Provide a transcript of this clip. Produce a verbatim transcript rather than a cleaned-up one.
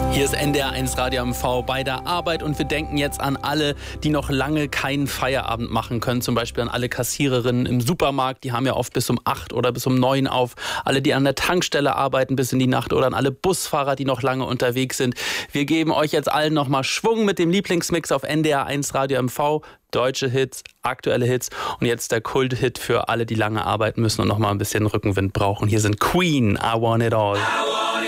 Hier ist N D R eins Radio M V bei der Arbeit und wir denken jetzt an alle, die noch lange keinen Feierabend machen können. Zum Beispiel an alle Kassiererinnen im Supermarkt, die haben ja oft bis um acht oder bis um neun auf. Alle, die an der Tankstelle arbeiten bis in die Nacht oder an alle Busfahrer, die noch lange unterwegs sind. Wir geben euch jetzt allen nochmal Schwung mit dem Lieblingsmix auf N D R eins Radio M V. Deutsche Hits, aktuelle Hits und jetzt der Kult-Hit für alle, die lange arbeiten müssen und nochmal ein bisschen Rückenwind brauchen. Hier sind Queen, I Want It All.